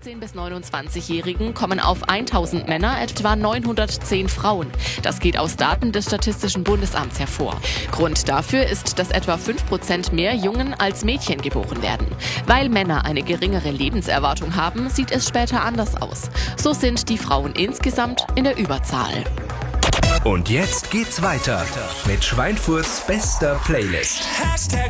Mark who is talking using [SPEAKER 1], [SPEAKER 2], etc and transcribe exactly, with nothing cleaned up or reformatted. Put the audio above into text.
[SPEAKER 1] achtzehn bis neunundzwanzigjährigen kommen auf tausend Männer etwa neunhundertzehn Frauen. Das geht aus Daten des Statistischen Bundesamts hervor. Grund dafür ist, dass etwa fünf Prozent mehr Jungen als Mädchen geboren werden. Weil Männer eine geringere Lebenserwartung haben, sieht es später anders aus. So sind die Frauen insgesamt in der Überzahl.
[SPEAKER 2] Und jetzt geht's weiter mit Schweinfurts bester Playlist.